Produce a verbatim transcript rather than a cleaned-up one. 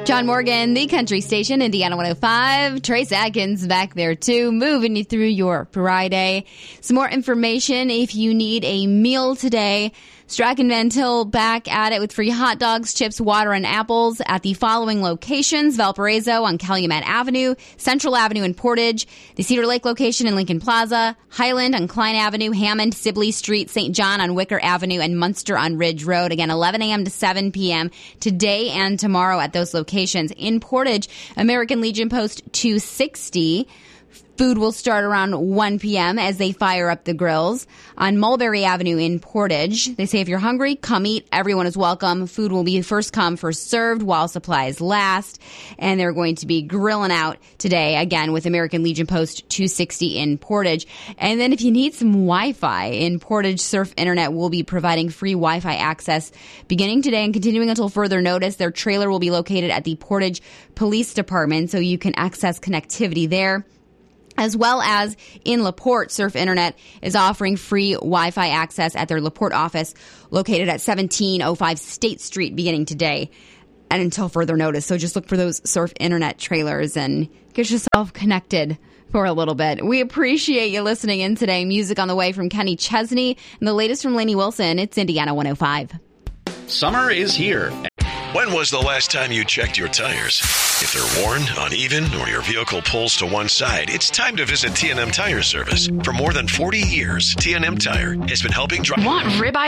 John Morgan, the country station, Indiana one oh five. Trace Adkins back there, too, moving you through your Friday. Some more information if you need a meal today. Strachan Van Til back at it with free hot dogs, chips, water, and apples at the following locations: Valparaiso on Calumet Avenue, Central Avenue in Portage, the Cedar Lake location in Lincoln Plaza, Highland on Klein Avenue, Hammond, Sibley Street, Saint John on Wicker Avenue, and Munster on Ridge Road. Again, eleven a.m. to seven p.m. today and tomorrow at those locations. In Portage, American Legion Post two sixty. Food will start around one p.m. as they fire up the grills. On Mulberry Avenue in Portage, they say if you're hungry, come eat. Everyone is welcome. Food will be first come, first served while supplies last. And they're going to be grilling out today, again, with American Legion Post two sixty in Portage. And then if you need some Wi-Fi in Portage, Surf Internet will be providing free Wi-Fi access beginning today and continuing until further notice. Their trailer will be located at the Portage Police Department, so you can access connectivity there. As well as in LaPorte, Surf Internet is offering free Wi-Fi access at their LaPorte office located at seventeen oh five State Street beginning today and until further notice. So just look for those Surf Internet trailers and get yourself connected for a little bit. We appreciate you listening in today. Music on the way from Kenny Chesney and the latest from Lainey Wilson. It's Indiana one oh five. Summer is here. When was the last time you checked your tires? If they're worn, uneven, or your vehicle pulls to one side, it's time to visit T and M Tire Service. For more than forty years, T and M Tire has been helping drive... Want ribeye